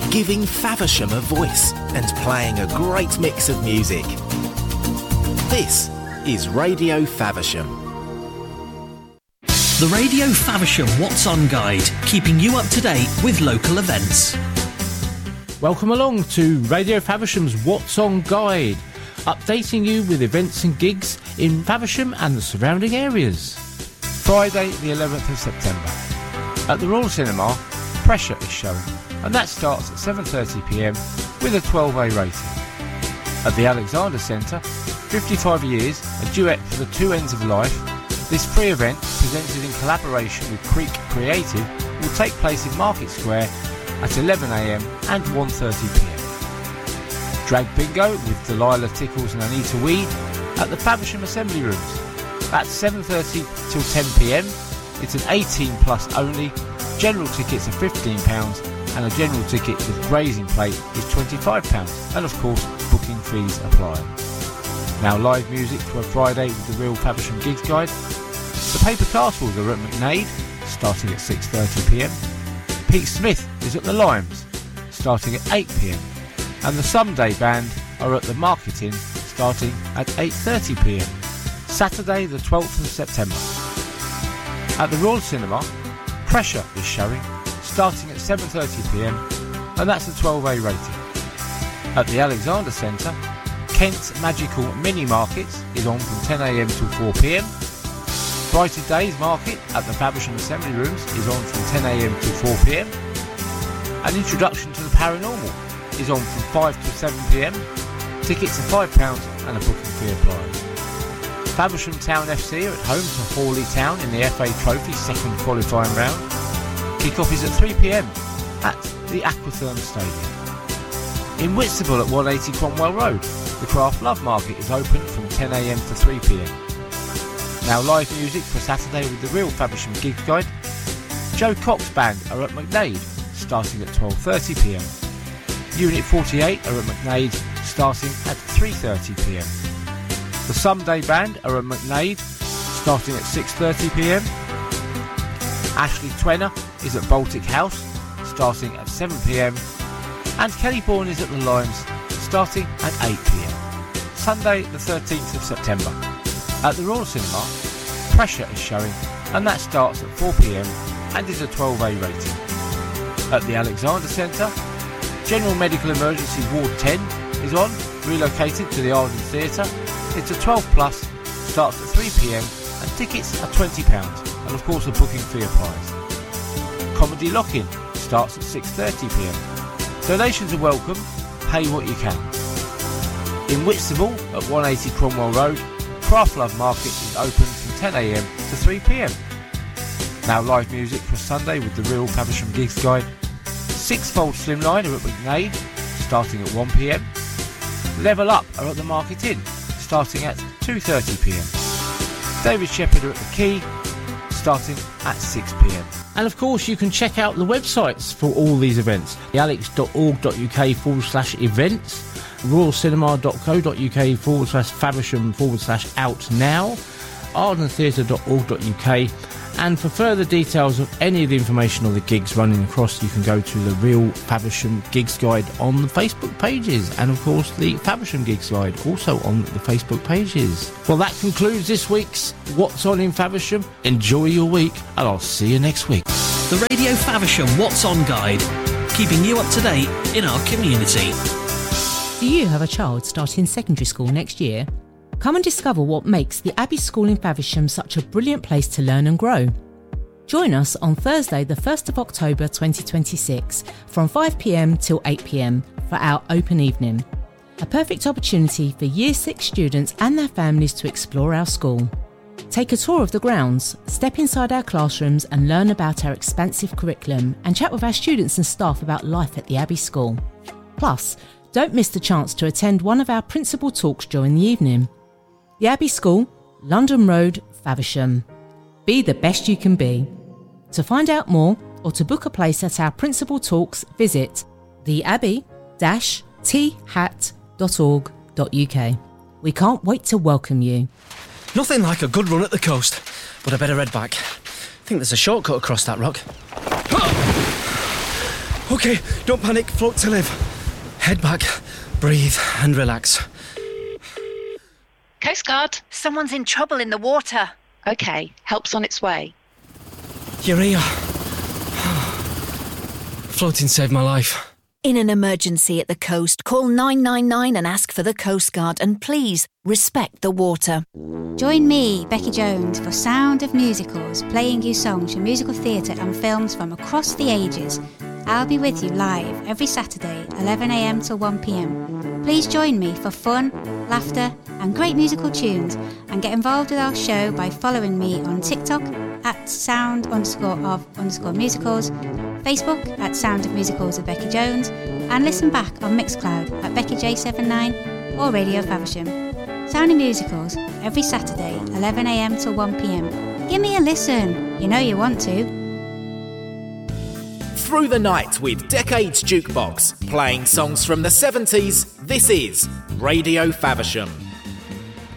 giving Faversham a voice and playing a great mix of music. This is Radio Faversham. The Radio Faversham What's On Guide, keeping you up to date with local events. Welcome along to Radio Faversham's What's On Guide, updating you with events and gigs in Faversham and the surrounding areas. Friday the 11th of September. At the Royal Cinema, Pressure is showing, and that starts at 7:30pm with a 12A rating. At the Alexander Centre, 55 Years, a duet for the two ends of life, this free event, presented in collaboration with Creek Creative, will take place in Market Square at 11am and 1:30pm. Drag Bingo with Delilah Tickles and Anita Weed at the Faversham Assembly Rooms. That's 7:30 till 10pm. It's an 18 plus only. General tickets are £15 and a general ticket with grazing plate is £25, and of course booking fees apply. Now live music for a Friday with the Real Faversham Gigs Guide. The Paper Castles are at McNaid, starting at 6:30pm. Pete Smith is at the Limes, starting at 8pm. And the Someday Band are at the Market Inn, starting at 8:30pm. Saturday the 12th of September. At the Royal Cinema, Pressure is showing, starting at 7:30pm, and that's a 12A rating. At the Alexander Centre, Kent's Magical Mini Markets is on from 10am till 4pm. Brighter Days Market at the Faversham Assembly Rooms is on from 10am till 4pm. An Introduction to the Paranormal is on from 5 to 7pm. Tickets are £5 and a booking fee applies. Faversham Town FC are at home to Hawley Town in the FA Trophy second qualifying round. Kick-off is at 3pm at the Aquatherm Stadium. In Whitstable at 180 Cromwell Road, the Craft Love Market is open from 10am to 3pm. Now live music for Saturday with the Real Faversham Gigs Guide. Joe Cox Band are at McNaid, starting at 12:30pm. Unit 48 are at McNaid, starting at 3:30pm. The Someday Band are at McNaid, starting at 6:30pm. Ashley Twenner is at Baltic House, starting at 7pm. And Kelly Bourne is at the Limes, starting at 8pm. Sunday the 13th of September. At the Royal Cinema, Pressure is showing, and that starts at 4pm and is a 12A rating. At the Alexander Centre, General Medical Emergency Ward 10 is on, relocated to the Arden Theatre. It's a 12 plus, starts at 3pm, and tickets are £20, and of course a booking fee applies. Comedy Lock-In starts at 6:30pm. Donations are welcome, pay what you can. In Whitstable at 180 Cromwell Road, Craft Love Market is open from 10am to 3pm. Now live music for Sunday with the Real Faversham Gigs Guide. Sixfold Slimline are at McNaid, starting at 1pm. Level Up are at the Market Inn, starting at 2:30pm. David Shepherd are at the Quay, starting at 6pm. And of course you can check out the websites for all these events. alex.org.uk/events, royalcinema.co.uk/Faversham/out now, ardentheatre.org.uk, and for further details of any of the information or the gigs running across, you can go to the Real Faversham Gigs Guide on the Facebook pages, and of course the Faversham Gigs Guide also on the Facebook pages. Well, that concludes this week's What's On in Faversham. Enjoy your week, and I'll see you next week. The Radio Faversham What's On Guide, keeping you up to date in our community. Do you have a child starting secondary school next year? Come and discover what makes the Abbey School in Faversham such a brilliant place to learn and grow. Join us on Thursday the 1st of October 2026 from 5pm till 8pm for our open evening. A perfect opportunity for Year 6 students and their families to explore our school. Take a tour of the grounds, step inside our classrooms and learn about our expansive curriculum and chat with our students and staff about life at the Abbey School. Plus, don't miss the chance to attend one of our principal talks during the evening. The Abbey School, London Road, Faversham. Be the best you can be. To find out more or to book a place at our principal talks, visit theabbey-that.org.uk. We can't wait to welcome you. Nothing like a good run at the coast, but I better head back. I think there's a shortcut across that rock. Oh okay, don't panic, float to live. Head back, breathe and relax. Coast Guard, someone's in trouble in the water. Okay, help's on its way. You're here. Floating saved my life. In an emergency at the coast, call 999 and ask for the Coast Guard, and please respect the water. Join me, Becky Jones, for Sound of Musicals, playing you songs from musical theatre and films from across the ages. I'll be with you live every Saturday, 11am till 1pm. Please join me for fun, laughter and great musical tunes, and get involved with our show by following me on TikTok at sound_of_musicals, Facebook at Sound of Musicals with Becky Jones, and listen back on Mixcloud at BeckyJ79 or Radio Faversham. Sound of Musicals every Saturday, 11am till 1pm. Give me a listen, you know you want to. Through the night with Decades Jukebox, playing songs from the 70s, this is Radio Faversham.